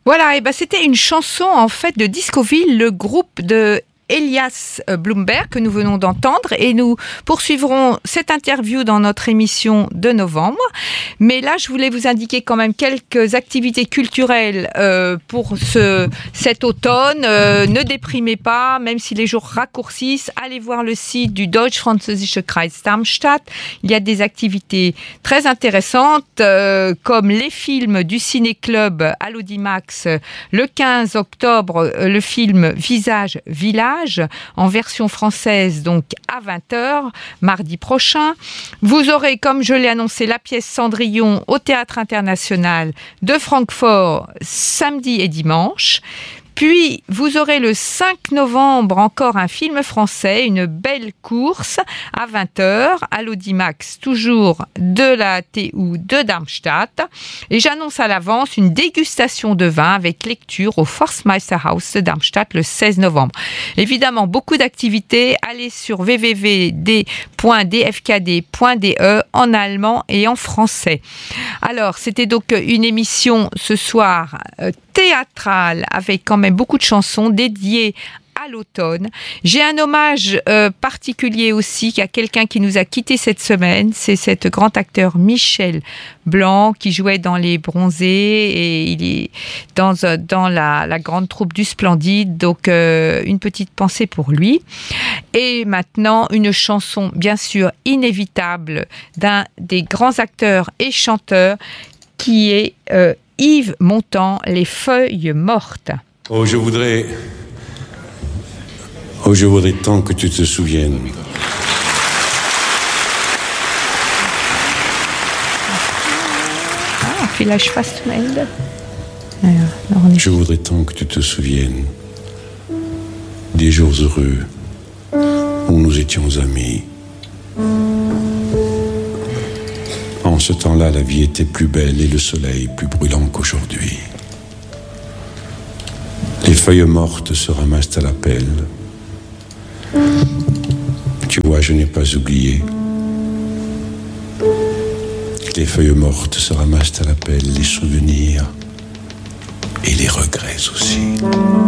Voilà, et ben c'était une chanson en fait de Discoville, le groupe de Elias Blumberg que nous venons d'entendre, et nous poursuivrons cette interview dans notre émission de novembre. Mais là, je voulais vous indiquer quand même quelques activités culturelles pour cet automne. Ne déprimez pas, même si les jours raccourcissent. Allez voir le site du Deutsch-Französische Kreis Darmstadt. Il y a des activités très intéressantes, comme les films du Ciné-Club à l'Audimax. Le 15 octobre, le film Visage Village, en version française, donc à 20h, mardi prochain. Vous aurez, comme je l'ai annoncé, la pièce Cendrillon au Théâtre International de Francfort, samedi et dimanche. Puis, vous aurez le 5 novembre encore un film français, Une belle course, à 20h, à l'Audimax, toujours de la TU de Darmstadt. Et j'annonce à l'avance une dégustation de vin avec lecture au Forstmeisterhaus de Darmstadt le 16 novembre. Évidemment, beaucoup d'activités. Allez sur www.dfkd.de en allemand et en français. Alors, c'était donc une émission ce soir théâtrale avec quand même beaucoup de chansons dédiées à l'automne. J'ai un hommage particulier aussi à quelqu'un qui nous a quittés cette semaine. C'est cet grand acteur Michel Blanc qui jouait dans Les Bronzés et il est dans la grande troupe du Splendide. Donc une petite pensée pour lui. Et maintenant une chanson bien sûr inévitable d'un des grands acteurs et chanteurs qui est Yves Montand, Les Feuilles Mortes. Oh, je voudrais tant que tu te souviennes. Vielleicht fast zum Ende. Je voudrais tant que tu te souviennes des jours heureux où nous étions amis. En ce temps-là, la vie était plus belle et le soleil plus brûlant qu'aujourd'hui. Les feuilles mortes se ramassent à la pelle. Tu vois, je n'ai pas oublié. Les feuilles mortes se ramassent à la pelle, les souvenirs et les regrets aussi.